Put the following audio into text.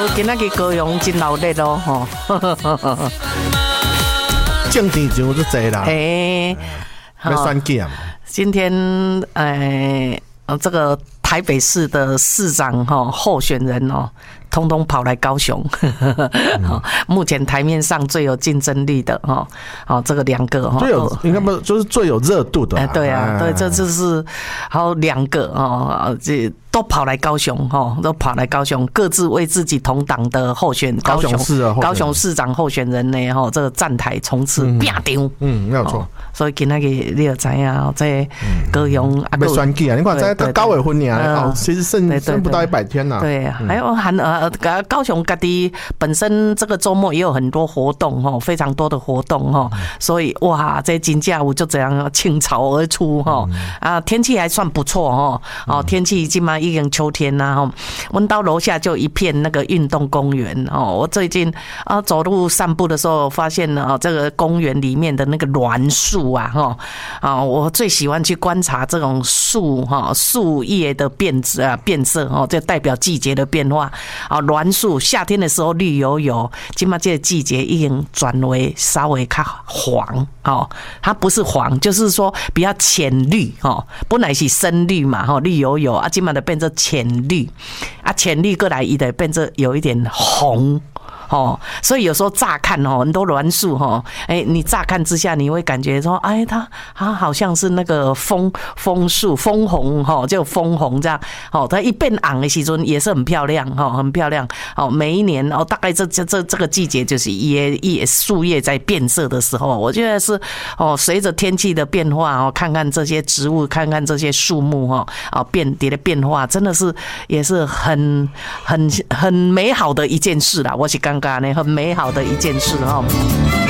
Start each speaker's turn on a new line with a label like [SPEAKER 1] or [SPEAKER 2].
[SPEAKER 1] 今仔日高雄真闹热咯吼。
[SPEAKER 2] 政治人物就多啦，要选举嘛。
[SPEAKER 1] 今天这个台北市的市长候选人通通跑来高雄，目前台面上最有竞争力的这个两个
[SPEAKER 2] 最有应该不就是最有热度的，
[SPEAKER 1] 对啊，对，这就是还有两个这。都跑来高雄都跑来高雄，各自为自己同党的候选高雄市长候选人呢这个站台冲刺拼场，
[SPEAKER 2] 没有错。
[SPEAKER 1] 所以今仔日你就知影这高雄
[SPEAKER 2] 要选举啊，你看才到9月份尔，其实剩不到100天啦。
[SPEAKER 1] 对，还有高雄各地本身这个周末也有很多活动非常多的活动所以哇，这真正有就这样倾巢而出天气还算不错天气今嘛。已经秋天啦我到楼下就一片那个运动公园我最近走路散步的时候发现这个公园里面的那个栾树我最喜欢去观察这种树叶的变色这代表季节的变化栾树夏天的时候绿油油，现在这个季节已经转为稍微较黄它不是黄，就是说比较浅绿本来是深绿嘛绿油油现在的变成浅绿浅绿过来它就变成有一点红所以有时候乍看很多栾树你乍看之下你会感觉说它好像是那个枫树枫红就枫红这样它一变红的时候也是很漂亮很漂亮每一年大概这个季节就是也树叶在变色的时候，我觉得是随着天气的变化看看这些植物，看看这些树木变迭的变化，真的是也是很美好的一件事啦。我是刚刚呢很美好的一件事